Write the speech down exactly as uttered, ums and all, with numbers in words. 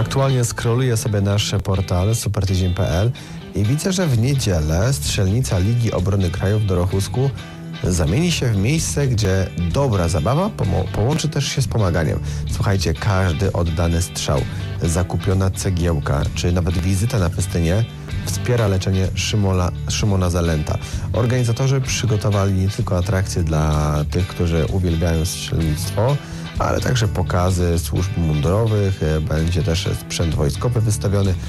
Aktualnie scrolluję sobie nasz portal supertydzień kropka p l i widzę, że w niedzielę strzelnica Ligi Obrony Kraju w Dorochusku zamieni się w miejsce, gdzie dobra zabawa pomo- połączy też się z pomaganiem. Słuchajcie, każdy oddany strzał, zakupiona cegiełka, czy nawet wizyta na festynie wspiera leczenie Szymona, Szymona Zalęta. Organizatorzy przygotowali nie tylko atrakcje dla tych, którzy uwielbiają strzelnictwo, ale także pokazy służb mundurowych, będzie też sprzęt wojskowy wystawiony.